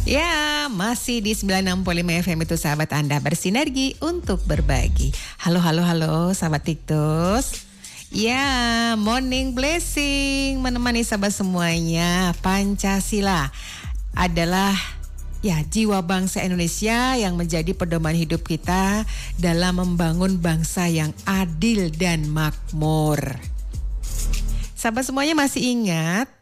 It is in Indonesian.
Ya, masih di 965 FM itu sahabat Anda bersinergi untuk berbagi. Halo sahabat Tiktus. Ya, morning blessing menemani sahabat semuanya. Pancasila adalah jiwa bangsa Indonesia yang menjadi pedoman hidup kita dalam membangun bangsa yang adil dan makmur. Sahabat semuanya masih ingat